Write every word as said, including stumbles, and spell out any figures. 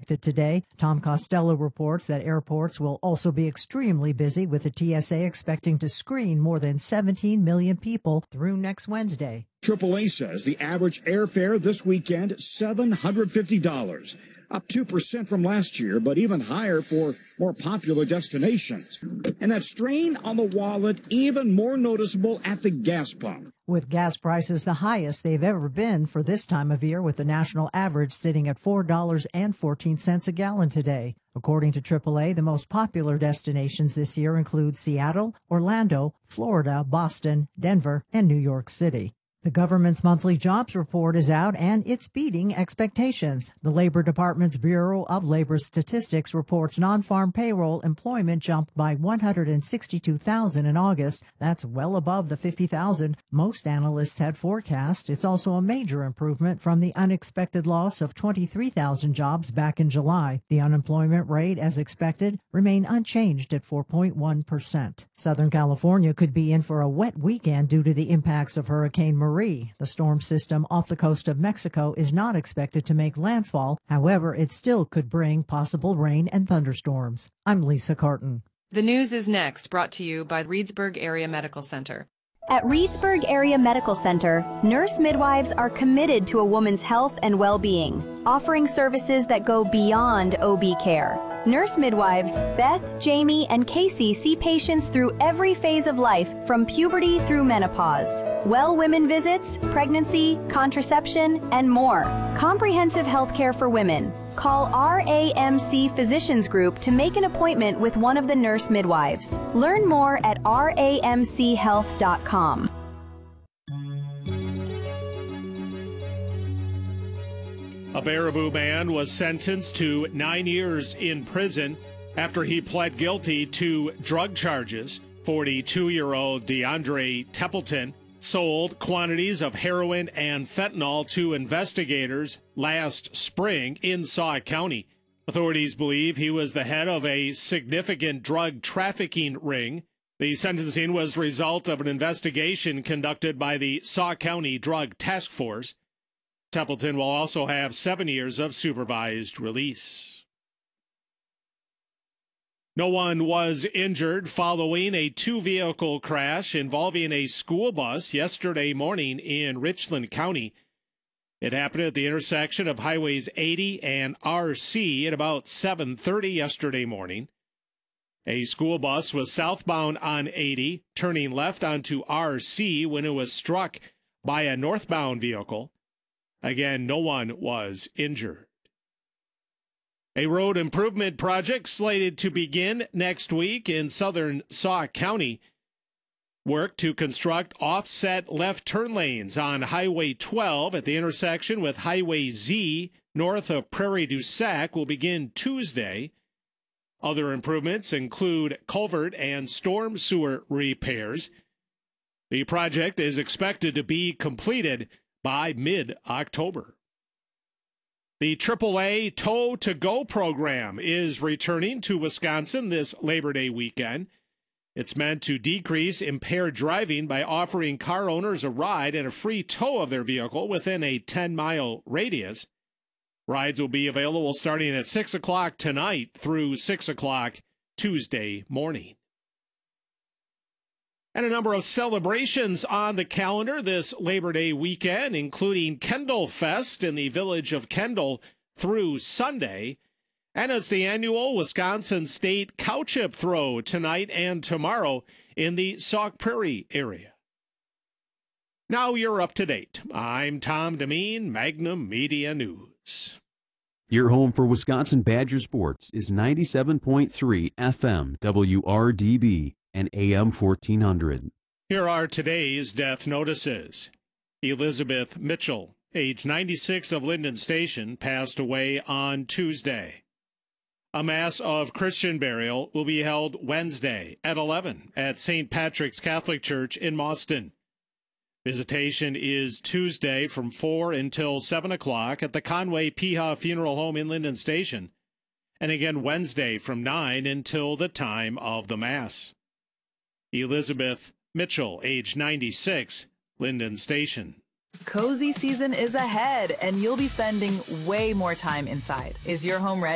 expected today. Tom Costello reports that airports will also be extremely busy, with the T S A expecting to screen more than seventeen million people through next Wednesday. triple A says the average airfare this weekend, seven hundred fifty dollars. Up two percent from last year, but even higher for more popular destinations. And that strain on the wallet even more noticeable at the gas pump. With gas prices the highest they've ever been for this time of year, with the national average sitting at four dollars and fourteen cents a gallon today. According to triple A, the most popular destinations this year include Seattle, Orlando, Florida, Boston, Denver, and New York City. The government's monthly jobs report is out, and it's beating expectations. The Labor Department's Bureau of Labor Statistics reports non-farm payroll employment jumped by one hundred sixty-two thousand in August. That's well above the fifty thousand most analysts had forecast. It's also a major improvement from the unexpected loss of twenty-three thousand jobs back in July. The unemployment rate, as expected, remained unchanged at four point one percent. Southern California could be in for a wet weekend due to the impacts of Hurricane Maria. The storm system off the coast of Mexico is not expected to make landfall. However, it still could bring possible rain and thunderstorms. I'm Lisa Carton. The news is next, brought to you by Reedsburg Area Medical Center. At Reedsburg Area Medical Center, nurse midwives are committed to a woman's health and well-being, offering services that go beyond O B care. Nurse midwives Beth, Jamie, and Casey see patients through every phase of life, from puberty through menopause. Well women visits, pregnancy, contraception, and more. Comprehensive health care for women. Call R A M C Physicians Group to make an appointment with one of the nurse midwives. Learn more at R A M C health dot com. A Baraboo man was sentenced to nine years in prison after he pled guilty to drug charges. forty-two-year-old DeAndre Templeton sold quantities of heroin and fentanyl to investigators last spring in Sauk County. Authorities believe he was the head of a significant drug trafficking ring. The sentencing was the result of an investigation conducted by the Sauk County Drug Task Force. Templeton will also have seven years of supervised release. No one was injured following a two-vehicle crash involving a school bus yesterday morning in Richland County. It happened at the intersection of Highways eighty and R C at about seven thirty yesterday morning. A school bus was southbound on eighty, turning left onto R C when it was struck by a northbound vehicle. Again, no one was injured. A road improvement project slated to begin next week in southern Sauk County. Work to construct offset left turn lanes on Highway twelve at the intersection with Highway Z north of Prairie du Sac will begin Tuesday. Other improvements include culvert and storm sewer repairs. The project is expected to be completed by mid-October. The triple A Tow to Go program is returning to Wisconsin this Labor Day weekend. It's meant to decrease impaired driving by offering car owners a ride and a free tow of their vehicle within a ten-mile radius. Rides will be available starting at six o'clock tonight through six o'clock Tuesday morning. And a number of celebrations on the calendar this Labor Day weekend, including Kendall Fest in the village of Kendall through Sunday. And it's the annual Wisconsin State Cow Chip Throw tonight and tomorrow in the Sauk Prairie area. Now you're up to date. I'm Tom Demeen, Magnum Media News. Your home for Wisconsin Badger sports is ninety-seven point three F M W R D B. and A M fourteen hundred. Here are today's death notices. Elizabeth Mitchell, age ninety-six, of Linden Station, passed away on Tuesday. A Mass of Christian burial will be held Wednesday at eleven at Saint Patrick's Catholic Church in Mauston. Visitation is Tuesday from four until seven o'clock at the Conway Piha Funeral Home in Linden Station, and again Wednesday from nine until the time of the Mass. Elizabeth Mitchell, age ninety-six, Linden Station. Cozy season is ahead, and you'll be spending way more time inside. Is your home ready?